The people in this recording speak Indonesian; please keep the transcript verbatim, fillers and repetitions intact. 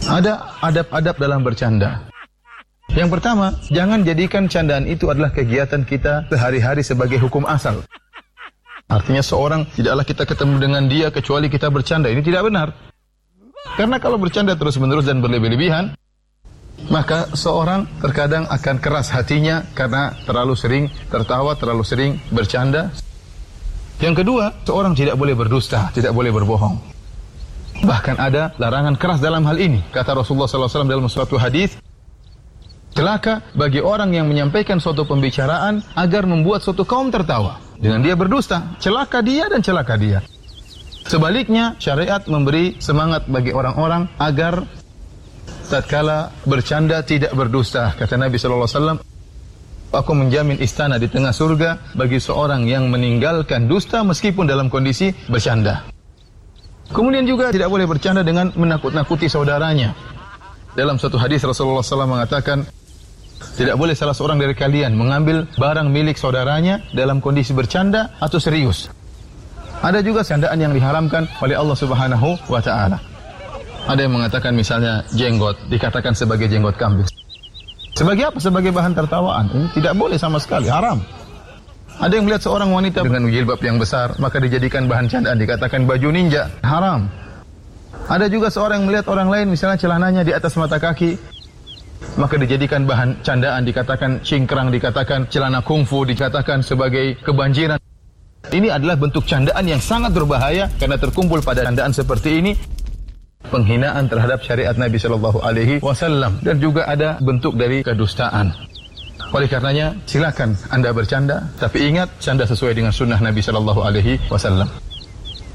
Ada adab-adab dalam bercanda. Yang pertama, jangan jadikan candaan itu adalah kegiatan kita sehari-hari sebagai hukum asal. Artinya seorang tidaklah kita ketemu dengan dia kecuali kita bercanda. Ini tidak benar. Karena kalau bercanda terus-menerus dan berlebih-lebihan, maka seorang terkadang akan keras hatinya karena terlalu sering tertawa, terlalu sering bercanda. Yang kedua, seorang tidak boleh berdusta, tidak boleh berbohong. Bahkan ada larangan keras dalam hal ini. Kata Rasulullah sallallahu alaihi wasallam dalam suatu hadis, celaka bagi orang yang menyampaikan suatu pembicaraan agar membuat suatu kaum tertawa. Dengan dia berdusta, celaka dia dan celaka dia. Sebaliknya, syariat memberi semangat bagi orang-orang agar tatkala bercanda tidak berdusta. Kata Nabi sallallahu alaihi wasallam, aku menjamin istana di tengah surga bagi seorang yang meninggalkan dusta meskipun dalam kondisi bercanda. Kemudian juga tidak boleh bercanda dengan menakut-nakuti saudaranya. Dalam satu hadis Rasulullah sallallahu alaihi wasallam mengatakan, tidak boleh salah seorang dari kalian mengambil barang milik saudaranya dalam kondisi bercanda atau serius. Ada juga candaan yang diharamkan oleh Allah Subhanahu wa taala. Ada yang mengatakan misalnya jenggot dikatakan sebagai jenggot kambing. Sebagai apa? Sebagai bahan tertawaan. Ini tidak boleh sama sekali, haram. Ada yang melihat seorang wanita dengan jilbab yang besar, maka dijadikan bahan candaan, dikatakan baju ninja, haram. Ada juga seorang yang melihat orang lain misalnya celananya di atas mata kaki, maka dijadikan bahan candaan, dikatakan cingkrang, dikatakan celana kungfu, dikatakan sebagai kebanjiran. Ini adalah bentuk candaan yang sangat berbahaya karena terkumpul pada candaan seperti ini penghinaan terhadap syariat Nabi Shallallahu Alaihi Wasallam dan juga ada bentuk dari kedustaan. Oleh karenanya silakan Anda bercanda, tapi ingat canda sesuai dengan sunnah Nabi Shallallahu Alaihi Wasallam.